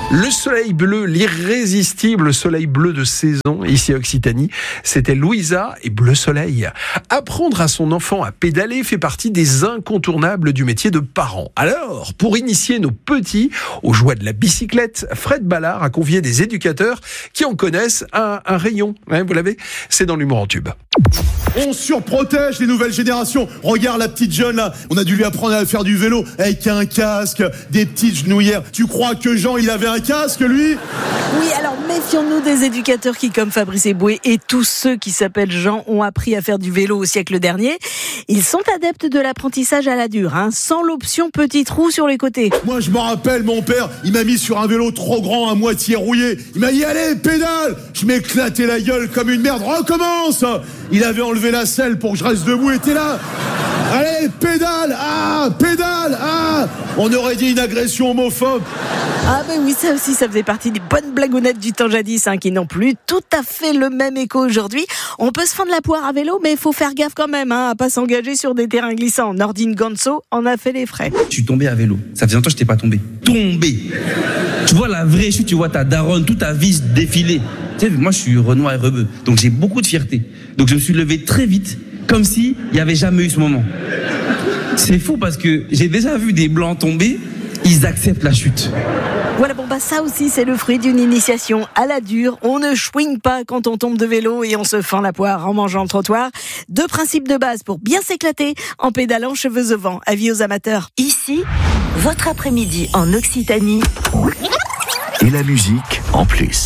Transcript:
Le soleil bleu, l'irrésistible soleil bleu de saison, ici à Occitanie, c'était Louisa et Bleu Soleil. Apprendre à son enfant à pédaler fait partie des incontournables du métier de parent. Alors, pour initier nos petits aux joies de la bicyclette, Fred Ballard a convié des éducateurs qui en connaissent un rayon. Vous l'avez ? C'est dans l'humour en tube. On surprotège les nouvelles générations. Regarde la petite jeune là. On a dû lui apprendre à faire du vélo avec un casque, des petites genouillères. Tu crois que Jean, il avait un casque, lui ? Oui, alors méfions-nous des éducateurs qui, comme Fabrice Eboué et tous ceux qui s'appellent Jean, ont appris à faire du vélo au siècle dernier. Ils sont adeptes de l'apprentissage à la dure, sans l'option petit trou sur les côtés. Moi, je me rappelle, mon père, il m'a mis sur un vélo trop grand, à moitié rouillé. Il m'a dit, allez, pédale ! Je m'éclatais la gueule comme une merde. Recommence ! Il avait enlevé la selle pour que je reste debout et t'es là. Allez, pédale ! Pédale ! On aurait dit une agression homophobe. Ah ben oui, ça aussi, ça faisait partie des bonnes blagounettes du temps jadis, qui n'ont plus tout à fait le même écho aujourd'hui. On peut se fendre la poire à vélo, mais il faut faire gaffe quand même, à pas s'engager sur des terrains glissants. Nordine Ganso en a fait les frais. Je suis tombé à vélo. Ça faisait longtemps que je n'étais pas tombé. Tombé. Tu vois la vraie chute, tu vois ta daronne, toute ta vis défiler. Tu sais, moi je suis Renoir et rebeu, donc j'ai beaucoup de fierté. Donc je me suis levé très vite, comme si il n'y avait jamais eu ce moment. C'est fou parce que j'ai déjà vu des blancs tomber, ils acceptent la chute. Voilà, ça aussi c'est le fruit d'une initiation à la dure. On ne chouigne pas quand on tombe de vélo et on se fend la poire en mangeant le trottoir. 2 principes de base pour bien s'éclater en pédalant cheveux au vent. Avis aux amateurs. Ici, votre après-midi en Occitanie. Et la musique en plus.